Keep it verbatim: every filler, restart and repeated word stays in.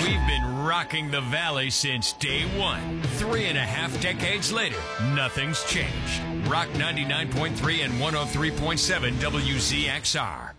We've been rocking the Valley since day one. Three and a half decades later, nothing's changed. Rock ninety-nine point three and one oh three point seven W Z X R.